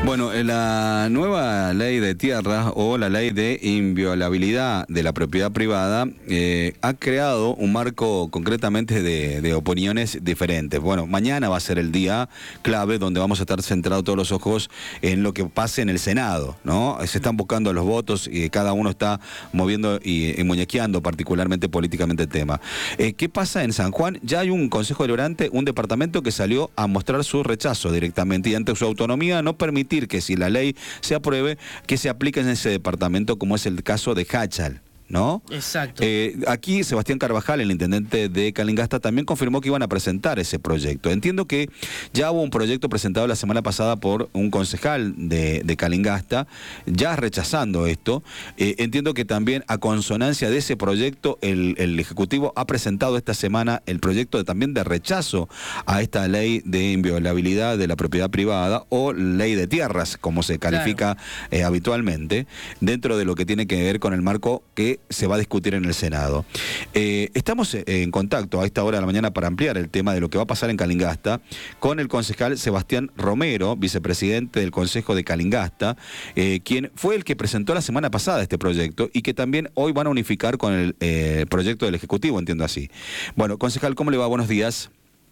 Bueno, la nueva ley de tierras o la ley de inviolabilidad de la propiedad privada ha creado un marco concretamente de opiniones diferentes. Bueno, mañana va a ser el día clave donde vamos a estar centrados todos los ojos en lo que pase en el Senado, ¿no? Se están buscando los votos y cada uno está moviendo y muñequeando particularmente políticamente el tema. ¿Qué pasa en San Juan? Ya hay un Consejo Deliberante, un departamento que salió a mostrar su rechazo directamente y ante su autonomía no permitir que si la ley se apruebe, que se aplique en ese departamento, como es el caso de Jáchal, ¿no? Exacto. Aquí Sebastián Carvajal, el intendente de Calingasta, también confirmó que iban a presentar ese proyecto. Entiendo que ya hubo un proyecto presentado la semana pasada por un concejal de Calingasta, ya rechazando esto. Entiendo que también a consonancia de ese proyecto, el Ejecutivo ha presentado esta semana el proyecto también de rechazo a esta ley de inviolabilidad de la propiedad privada o ley de tierras, como se califica habitualmente, dentro de lo que tiene que ver con el marco que se va a discutir en el Senado. Estamos en contacto a esta hora de la mañana para ampliar el tema de lo que va a pasar en Calingasta con el concejal Sebastián Romero, vicepresidente del Consejo de Calingasta, quien fue el que presentó la semana pasada este proyecto y que también hoy van a unificar con el proyecto del Ejecutivo, entiendo así. Bueno, concejal, ¿cómo le va? Buenos días.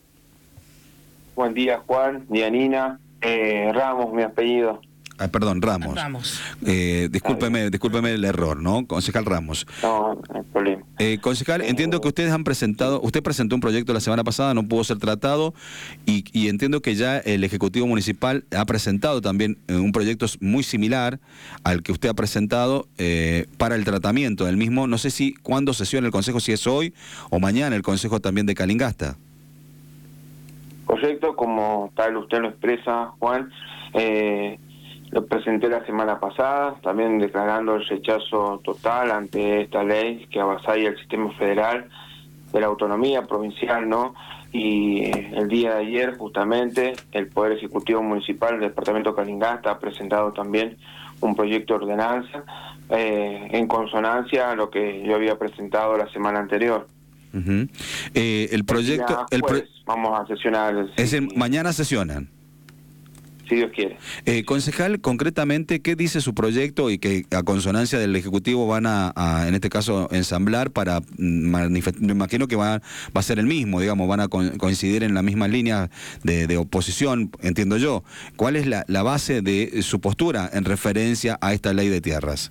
Buen día, Juan, Dianina, Ramos, mi apellido. Perdón, Ramos. Discúlpeme el error, ¿no? Concejal Ramos. No, no hay problema. Concejal, entiendo que ustedes han presentado, usted presentó un proyecto la semana pasada, no pudo ser tratado, y entiendo que ya el Ejecutivo Municipal ha presentado también un proyecto muy similar al que usted ha presentado para el tratamiento del mismo. No sé si cuándo sesiona el Consejo, si es hoy o mañana el Consejo también de Calingasta. Correcto, como tal usted lo expresa, Juan, lo presenté la semana pasada, también declarando el rechazo total ante esta ley que avasalla el sistema federal de la autonomía provincial, ¿no? Y el día de ayer, justamente, el Poder Ejecutivo Municipal del Departamento de Calingasta ha presentado también un proyecto de ordenanza en consonancia a lo que yo había presentado la semana anterior. El proyecto... vamos a sesionar... mañana sesionan. Si Dios quiere. Concejal, concretamente, ¿qué dice su proyecto y que a consonancia del Ejecutivo van a en este caso, ensamblar para manifestar? Me imagino que va a ser el mismo, digamos, van a coincidir en la misma línea de oposición, entiendo yo. ¿Cuál es la base de su postura en referencia a esta ley de tierras?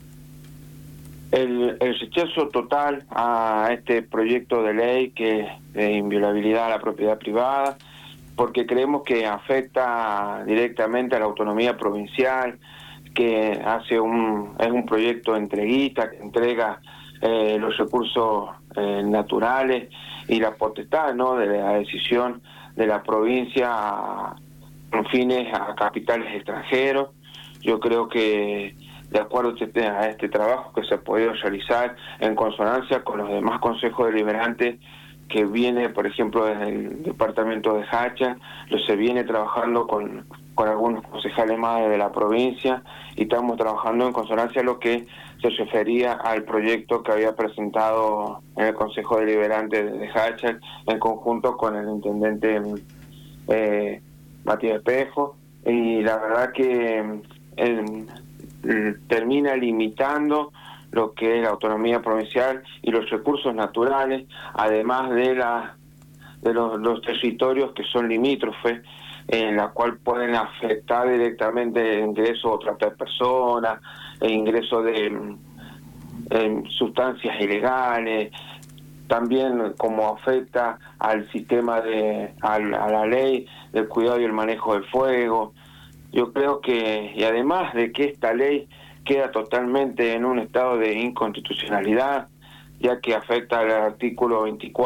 El rechazo total a este proyecto de ley que es de inviolabilidad a la propiedad privada, porque creemos que afecta directamente a la autonomía provincial, que es un proyecto entreguista, que entrega los recursos naturales y la potestad, ¿no?, de la decisión de la provincia con fines a capitales extranjeros. Yo creo que de acuerdo a este trabajo que se ha podido realizar en consonancia con los demás consejos deliberantes que viene, por ejemplo, desde el departamento de Jáchal, se viene trabajando con algunos concejales más de la provincia y estamos trabajando en consonancia a lo que se refería al proyecto que había presentado en el Consejo Deliberante de Jáchal en conjunto con el intendente Matías Espejo, y la verdad que termina limitando lo que es la autonomía provincial y los recursos naturales, además de los territorios que son limítrofes, en la cual pueden afectar directamente el ingreso de otras personas, el ingreso de sustancias ilegales, también como afecta al sistema a la ley del cuidado y el manejo del fuego. Yo creo que, y además de que esta ley queda totalmente en un estado de inconstitucionalidad, ya que afecta al artículo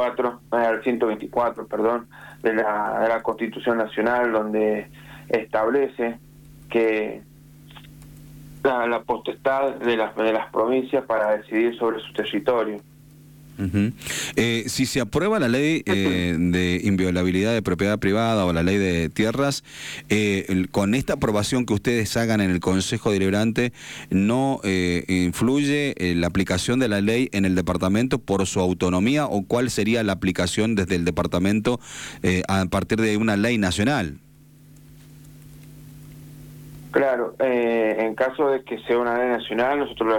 124, de la Constitución Nacional, donde establece que la potestad de las provincias para decidir sobre su territorio. Si se aprueba la ley de inviolabilidad de propiedad privada o la ley de tierras, con esta aprobación que ustedes hagan en el Consejo Deliberante, ¿no influye la aplicación de la ley en el departamento por su autonomía, o cuál sería la aplicación desde el departamento a partir de una ley nacional? Claro, en caso de que sea una ley nacional, nosotros lo